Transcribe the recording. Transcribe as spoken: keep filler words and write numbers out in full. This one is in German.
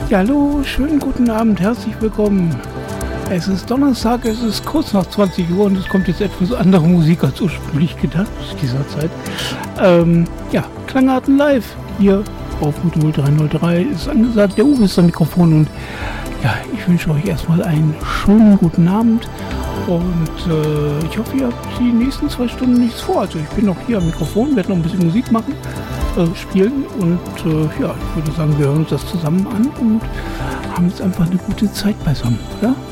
Ja, hallo, schönen guten Abend, herzlich willkommen. Es ist Donnerstag, es ist kurz nach zwanzig Uhr und es kommt jetzt etwas andere Musik als ursprünglich gedacht zu dieser Zeit. Ähm, ja, Klangarten live hier auf Modul dreihundertdrei ist angesagt. Der Uwe ist am Mikrofon und ja, ich wünsche euch erstmal einen schönen guten Abend und äh, ich hoffe, ihr habt die nächsten zwei Stunden nichts vor. Also ich bin noch hier am Mikrofon, werde noch ein bisschen Musik machen, äh, spielen und äh, ja, ich würde sagen, wir hören uns das zusammen an und haben jetzt einfach eine gute Zeit beisammen, oder?